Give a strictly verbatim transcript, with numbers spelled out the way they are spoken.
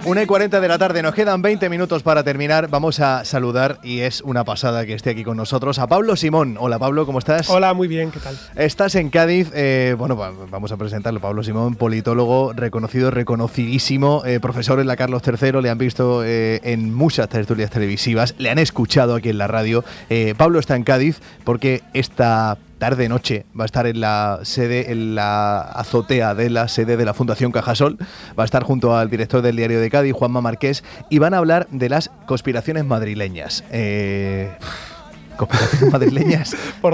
una y cuarenta de la tarde, nos quedan veinte minutos para terminar. Vamos a saludar, y es una pasada que esté aquí con nosotros, a Pablo Simón. Hola Pablo, ¿cómo estás? Hola, muy bien, ¿qué tal? Estás en Cádiz, eh, bueno, vamos a presentarlo. Pablo Simón, politólogo, reconocido, reconocidísimo, eh, profesor en la Carlos tercero, le han visto eh, en muchas tertulias televisivas, le han escuchado aquí en la radio. Eh, Pablo está en Cádiz porque esta tarde noche va a estar en la sede, en la azotea de la sede de la Fundación Cajasol. Va a estar junto al director del Diario de Cádiz, Juanma Marqués, y van a hablar de las conspiraciones madrileñas. Eh, conspiraciones madrileñas. Por